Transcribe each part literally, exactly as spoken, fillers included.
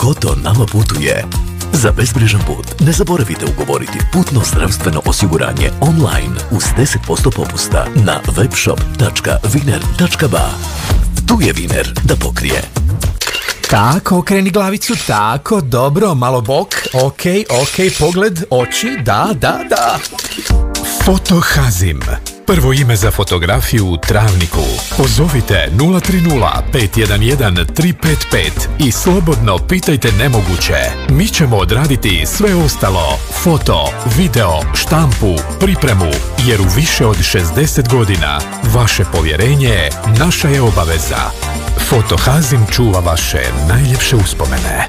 ko to nama putuje? Za bezbrižan put ne zaboravite ugovoriti putno zdravstveno osiguranje online uz deset posto popusta na webshop tačka viner tačka ba. Tu je Viner da pokrije. Tako, okreni glavicu, tako, dobro, malo bok, ok, ok, pogled, oči, da, da, da. Fotohazim. Prvo ime za fotografiju u Travniku. Pozovite nula tri nula pet jedan jedan tri pet pet i slobodno pitajte nemoguće. Mi ćemo odraditi sve ostalo. Foto, video, štampu, pripremu, jer u više od šezdeset godina vaše povjerenje naša je obaveza. Fotohazim čuva vaše najljepše uspomene.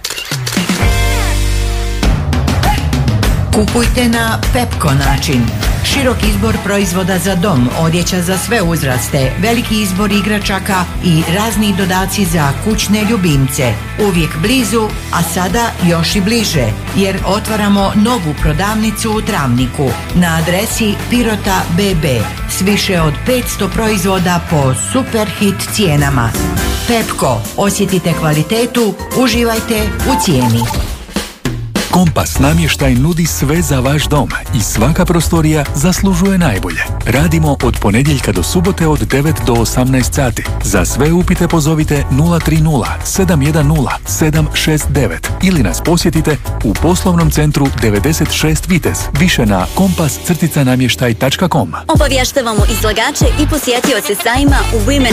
Kupujte na Pepko način. Širok izbor proizvoda za dom, odjeća za sve uzraste, veliki izbor igračaka i razni dodaci za kućne ljubimce. Uvijek blizu, a sada još i bliže, jer otvaramo novu prodavnicu u Travniku na adresi Pirota be be s više od petsto proizvoda po super hit cijenama. Pepko, osjetite kvalitetu, uživajte u cijeni. Kompas namještaj nudi sve za vaš dom i svaka prostorija zaslužuje najbolje. Radimo od ponedjeljka do subote od devet do osamnaest sati. Za sve upite pozovite nula tri nula sedam jedan nula sedam šest devet ili nas posjetite u poslovnom centru devedeset šest Vitez. Više na kompas namještaj tačka com. Obavještavamo izlagače i posjetioce sajma u Women